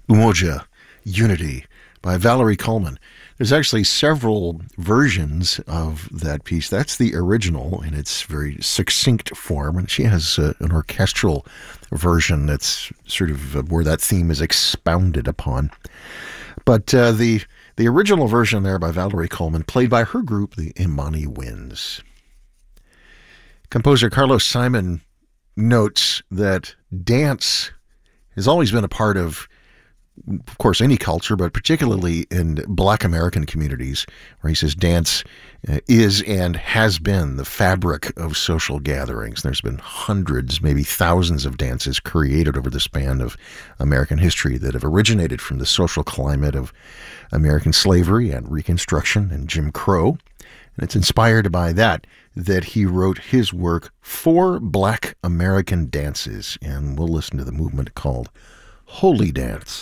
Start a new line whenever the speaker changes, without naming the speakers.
Umoja, Unity, by Valerie Coleman. There's actually several versions of that piece. That's the original in its very succinct form, and she has an orchestral version that's sort of where that theme is expounded upon. But the original version there by Valerie Coleman, played by her group, the Imani Winds. Composer Carlos Simon notes that dance has always been a part of course, any culture, but particularly in Black American communities, where he says dance is and has been the fabric of social gatherings. There's been hundreds, maybe thousands of dances created over the span of American history that have originated from the social climate of American slavery and Reconstruction and Jim Crow. And it's inspired by that he wrote his work, Four Black American Dances, and we'll listen to the movement called Holy Dance.